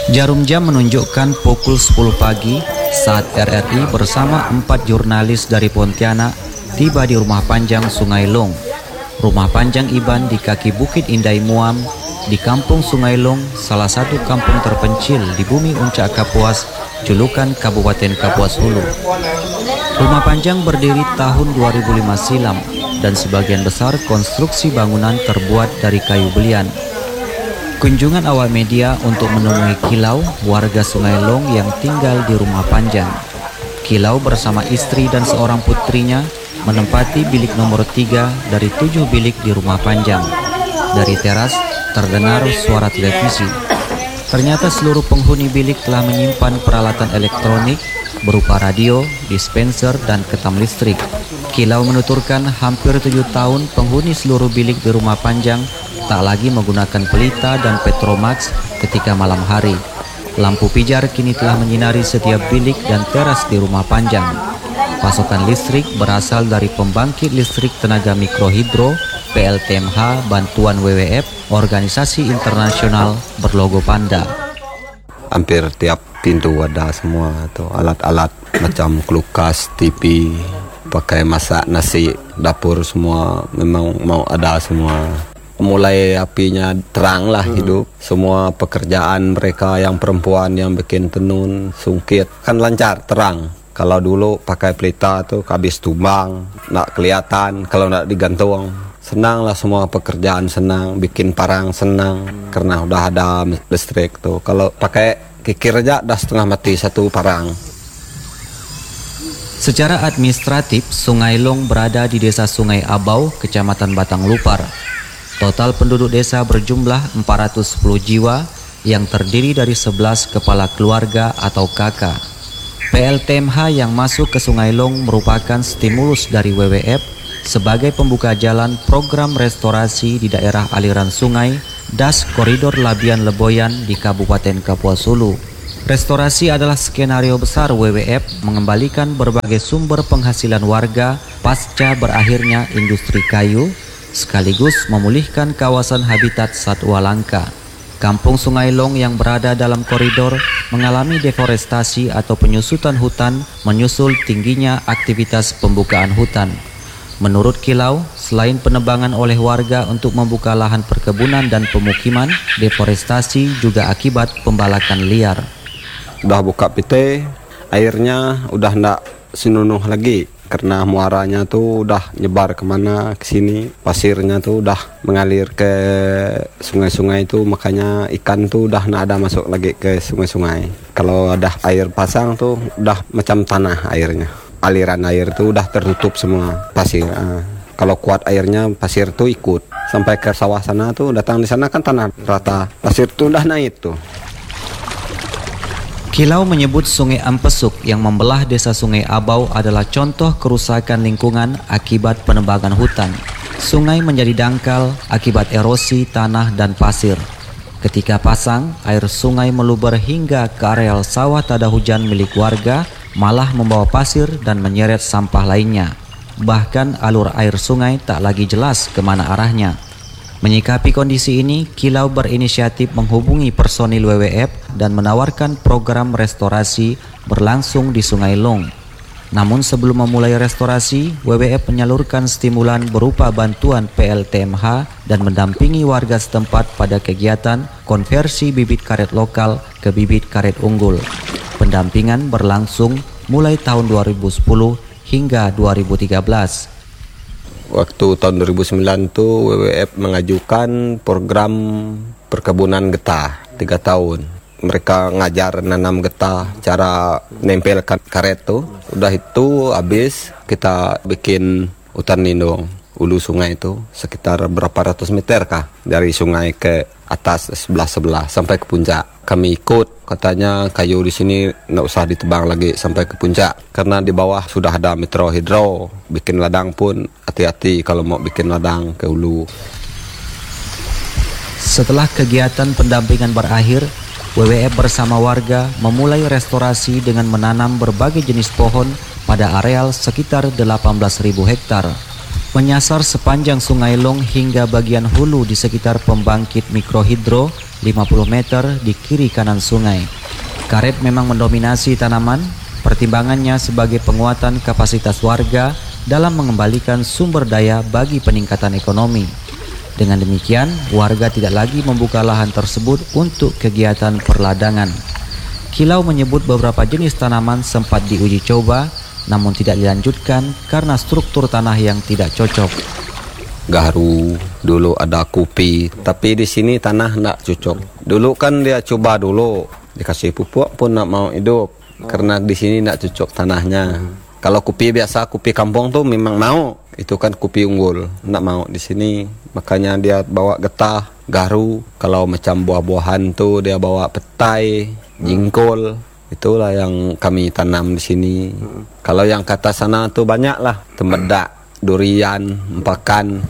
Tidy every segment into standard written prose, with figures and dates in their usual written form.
Jarum jam menunjukkan pukul 10 pagi saat RRI bersama 4 jurnalis dari Pontianak tiba di Rumah Panjang Sungai Long. Rumah Panjang Iban di kaki Bukit Indai Muam di Kampung Sungai Long, salah satu kampung terpencil di bumi Uncak Kapuas, julukan Kabupaten Kapuas Hulu. Rumah Panjang berdiri tahun 2005 silam dan sebagian besar konstruksi bangunan terbuat dari kayu belian. Kunjungan awak media untuk menemui Kilau, warga Sungai Long yang tinggal di Rumah Panjang. Kilau bersama istri dan seorang putrinya menempati bilik nomor 3 dari 7 bilik di Rumah Panjang. Dari teras terdengar suara televisi. Ternyata seluruh penghuni bilik telah menyimpan peralatan elektronik berupa radio, dispenser, dan ketam listrik. Kilau menuturkan hampir 7 tahun penghuni seluruh bilik di Rumah Panjang tak lagi menggunakan pelita dan petromax ketika malam hari. Lampu pijar kini telah menyinari setiap bilik dan teras di Rumah Panjang. Pasokan listrik berasal dari pembangkit listrik tenaga mikrohidro PLTMH bantuan WWF, organisasi internasional berlogo panda. Hampir tiap pintu ada semua tuh alat-alat macam kulkas, TV, pakai masak nasi, dapur semua memang mau ada semua. Mulai apinya terang lah hidup. Semua pekerjaan mereka yang perempuan yang bikin tenun, sungkit kan lancar, terang. Kalau dulu pakai pelita tuh habis tumbang, nak kelihatan kalau nak digantung. Senang lah semua pekerjaan, senang, bikin parang senang karena udah ada listrik tuh. Kalau pakai kikir aja dah setengah mati satu parang. Secara administratif, Sungai Long berada di Desa Sungai Abau, Kecamatan Batang Lupar. Total penduduk desa berjumlah 410 jiwa yang terdiri dari 11 kepala keluarga atau KK. PLTMH yang masuk ke Sungai Long merupakan stimulus dari WWF sebagai pembuka jalan program restorasi di daerah aliran sungai Das Koridor Labian Leboyan di Kabupaten Kapuas Hulu. Restorasi adalah skenario besar WWF mengembalikan berbagai sumber penghasilan warga pasca berakhirnya industri kayu, sekaligus memulihkan kawasan habitat satwa langka. Kampung Sungai Long yang berada dalam koridor mengalami deforestasi atau penyusutan hutan menyusul tingginya aktivitas pembukaan hutan. Menurut Kilau, selain penebangan oleh warga untuk membuka lahan perkebunan dan pemukiman, deforestasi juga akibat pembalakan liar. Udah buka pite, airnya udah ndak sinunuh lagi. Karena muaranya tuh udah nyebar kemana ke sini, pasirnya tuh udah mengalir ke sungai-sungai itu, makanya ikan tuh udah nggak ada masuk lagi ke sungai-sungai. Kalau ada air pasang tuh udah macam tanah airnya, aliran air tuh udah tertutup semua pasir. Kalau kuat airnya pasir tuh ikut sampai ke sawah sana tuh, datang di sana kan tanah rata, pasir tuh udah naik tuh. Kilau menyebut Sungai Ampesuk yang membelah desa Sungai Abau adalah contoh kerusakan lingkungan akibat penebangan hutan. Sungai menjadi dangkal akibat erosi tanah dan pasir. Ketika pasang, air sungai meluber hingga ke areal sawah tada hujan milik warga, malah membawa pasir dan menyeret sampah lainnya. Bahkan alur air sungai tak lagi jelas kemana arahnya. Menyikapi kondisi ini, Kilau berinisiatif menghubungi personil WWF dan menawarkan program restorasi berlangsung di Sungai Long. Namun sebelum memulai restorasi, WWF menyalurkan stimulan berupa bantuan PLTMH dan mendampingi warga setempat pada kegiatan konversi bibit karet lokal ke bibit karet unggul. Pendampingan berlangsung mulai tahun 2010 hingga 2013. Waktu tahun 2009 tuh WWF mengajukan program perkebunan getah 3 tahun. Mereka ngajar nanam getah, cara nempelkan karet tuh. Udah itu habis kita bikin hutan lindung. Hulu sungai itu sekitar berapa ratus meter kah dari sungai ke atas sebelah sampai ke puncak. Kami ikut, katanya kayu di sini nggak usah ditebang lagi sampai ke puncak karena di bawah sudah ada mikrohidro. Bikin ladang pun hati-hati kalau mau bikin ladang ke hulu. Setelah kegiatan pendampingan berakhir, WWF bersama warga memulai restorasi dengan menanam berbagai jenis pohon pada areal sekitar 18.000 hektar. menyasar sepanjang Sungai Long hingga bagian hulu di sekitar pembangkit mikrohidro 50 meter di kiri kanan sungai. Karet memang mendominasi tanaman, pertimbangannya sebagai penguatan kapasitas warga dalam mengembalikan sumber daya bagi peningkatan ekonomi. Dengan demikian, warga tidak lagi membuka lahan tersebut untuk kegiatan perladangan. Kilau menyebut beberapa jenis tanaman sempat diuji coba, namun tidak dilanjutkan karena struktur tanah yang tidak cocok. Garu, dulu ada kopi, tapi di sini tanah tidak cocok. Dulu kan dia coba dulu, dikasih pupuk pun tidak mau hidup, karena di sini tidak cocok tanahnya. Kalau kopi biasa, kopi kampung tuh memang mau, itu kan kopi unggul, tidak mau di sini. Makanya dia bawa getah, garu. Kalau macam buah-buahan tuh dia bawa petai, jingkol. Itulah yang kami tanam di sini. Kalau yang kata sana tuh banyak lah, tembedak, durian, empakan.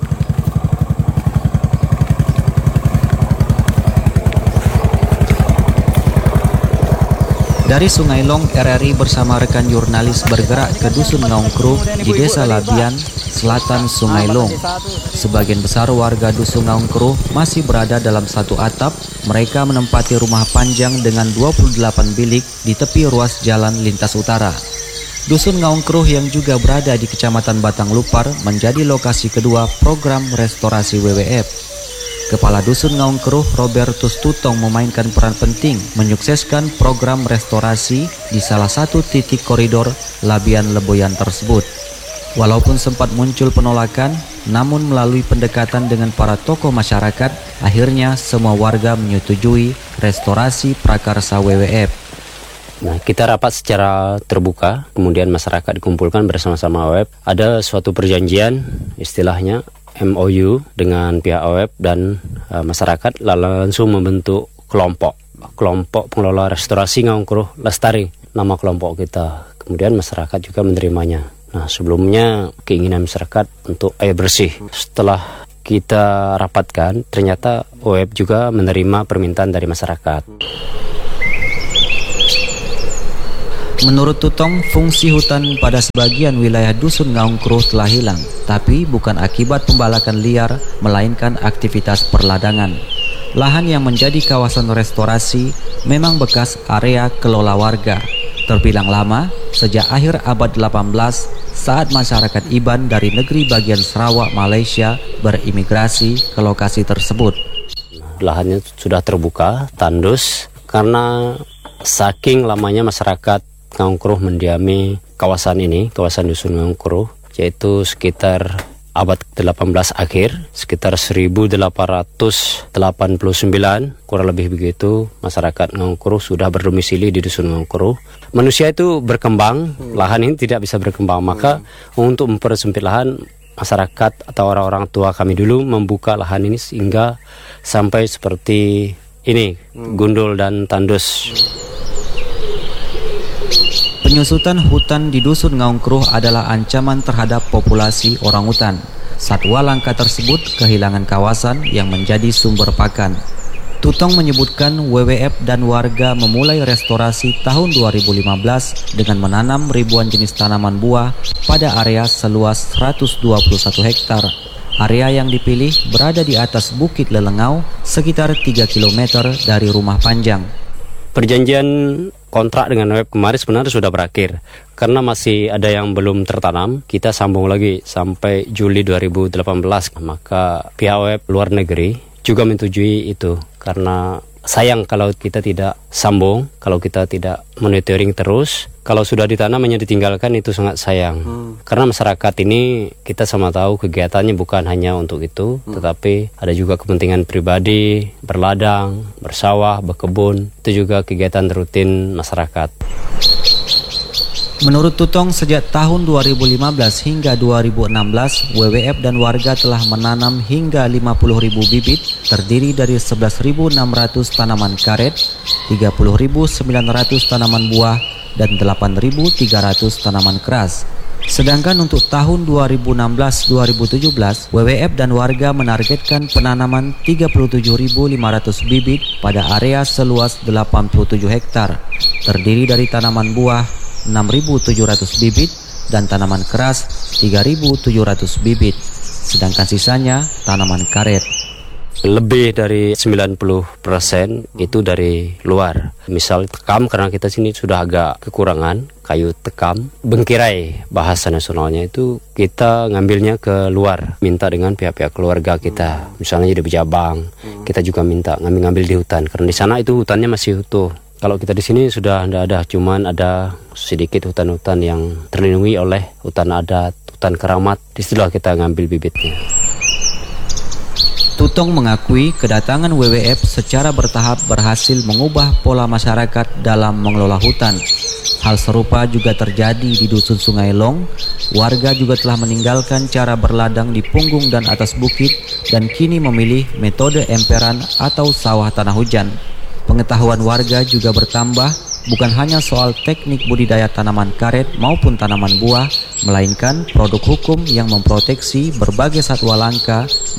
Dari Sungai Long, RRI bersama rekan jurnalis bergerak ke Dusun Ngaungkruh di Desa Labian, selatan Sungai Long. Sebagian besar warga Dusun Ngaungkruh masih berada dalam satu atap. Mereka menempati rumah panjang dengan 28 bilik di tepi ruas jalan lintas utara. Dusun Ngaungkruh yang juga berada di Kecamatan Batang Lupar menjadi lokasi kedua program restorasi WWF. Kepala Dusun Ngaungkruh Robertus Tutong memainkan peran penting menyukseskan program restorasi di salah satu titik koridor Labian Leboyan tersebut. Walaupun sempat muncul penolakan, namun melalui pendekatan dengan para tokoh masyarakat, akhirnya semua warga menyetujui restorasi prakarsa WWF. Nah, kita rapat secara terbuka, kemudian masyarakat dikumpulkan bersama-sama WWF. Ada suatu perjanjian, istilahnya MOU dengan pihak WWF dan masyarakat, lalu langsung membentuk kelompok pengelola restorasi Ngaungkruh Lestari, nama kelompok kita. Kemudian masyarakat juga menerimanya. Nah, sebelumnya keinginan masyarakat untuk air bersih. Setelah kita rapatkan, ternyata WWF juga menerima permintaan dari masyarakat. Menurut Tutong, fungsi hutan pada sebagian wilayah Dusun Ngaungkruh telah hilang, tapi bukan akibat pembalakan liar, melainkan aktivitas perladangan. Lahan yang menjadi kawasan restorasi memang bekas area kelola warga. Terbilang lama, sejak akhir abad 18, saat masyarakat Iban dari negeri bagian Sarawak, Malaysia berimigrasi ke lokasi tersebut. Lahannya sudah terbuka, tandus, karena saking lamanya masyarakat Ngaungkruh mendiami kawasan ini, kawasan Dusun Ngaungkruh, yaitu sekitar abad 18 akhir, sekitar 1889, kurang lebih begitu, masyarakat Ngaungkruh sudah berdomisili di Dusun Ngaungkruh. Manusia itu berkembang, lahan ini tidak bisa berkembang, maka untuk mempersempit lahan, masyarakat atau orang-orang tua kami dulu membuka lahan ini sehingga sampai seperti ini, gundul dan tandus. Penyusutan hutan di Dusun Ngaungkruh adalah ancaman terhadap populasi orangutan. Satwa langka tersebut kehilangan kawasan yang menjadi sumber pakan. Tutong menyebutkan WWF dan warga memulai restorasi tahun 2015 dengan menanam ribuan jenis tanaman buah pada area seluas 121 hektar. Area yang dipilih berada di atas Bukit Lelengau, sekitar 3 km dari Rumah Panjang. Perjanjian kontrak dengan WWF kemarin sebenarnya sudah berakhir. Karena masih ada yang belum tertanam, kita sambung lagi sampai Juli 2018. Maka pihak WWF luar negeri juga menyetujui itu. Karena sayang kalau kita tidak sambung, kalau kita tidak monitoring terus. Kalau sudah ditanam hanya ditinggalkan, itu sangat sayang. Karena masyarakat ini kita sama tahu kegiatannya bukan hanya untuk itu, tetapi ada juga kepentingan pribadi, berladang, bersawah, berkebun. Itu juga kegiatan rutin masyarakat. Menurut Tutong, sejak tahun 2015 hingga 2016, WWF dan warga telah menanam hingga 50.000 bibit, terdiri dari 11.600 tanaman karet, 30.900 tanaman buah, dan 8.300 tanaman keras. Sedangkan untuk tahun 2016-2017, WWF dan warga menargetkan penanaman 37.500 bibit pada area seluas 87 hektar, terdiri dari tanaman buah 6.700 bibit dan tanaman keras 3.700 bibit. sedangkan sisanya tanaman karet. Lebih dari 90% itu dari luar. Misal tekam, karena kita sini sudah agak kekurangan kayu tekam. Bengkirai bahasa nasionalnya itu kita ngambilnya ke luar, minta dengan pihak-pihak keluarga kita. Misalnya di Bejabang, kita juga minta ngambil di hutan, karena di sana itu hutannya masih utuh. Kalau kita di sini sudah tidak ada, cuman ada sedikit hutan-hutan yang terlindungi oleh hutan adat, hutan keramat. Disitulah kita ngambil bibitnya. Tutong mengakui kedatangan WWF secara bertahap berhasil mengubah pola masyarakat dalam mengelola hutan. Hal serupa juga terjadi di Dusun Sungai Long. Warga juga telah meninggalkan cara berladang di punggung dan atas bukit dan kini memilih metode emperan atau sawah tanah hujan. Pengetahuan warga juga bertambah, bukan hanya soal teknik budidaya tanaman karet maupun tanaman buah, melainkan produk hukum yang memproteksi berbagai satwa langka